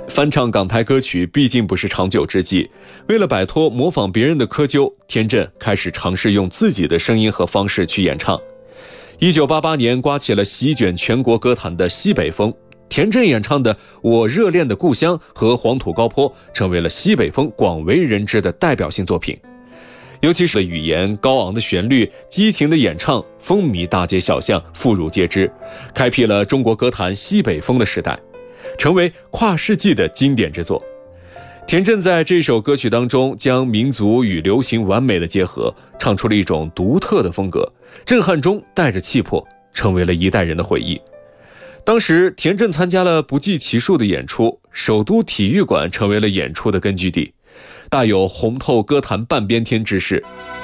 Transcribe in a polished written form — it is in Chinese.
翻唱港台歌曲毕竟不是长久之计，为了摆脱模仿别人的窠臼，田震开始尝试用自己的声音和方式去演唱。1988年刮起了席卷全国歌坛的西北风，田震演唱的《我热恋的故乡》和《黄土高坡》成为了西北风广为人知的代表性作品。尤其是语言高昂的旋律、激情的演唱，风靡大街小巷，妇孺皆知，开辟了中国歌坛西北风的时代，成为跨世纪的经典之作。田震在这首歌曲当中将民族与流行完美的结合，唱出了一种独特的风格，震撼中带着气魄，成为了一代人的回忆。当时田震参加了不计其数的演出，首都体育馆成为了演出的根据地，大有红透歌坛半边天之势。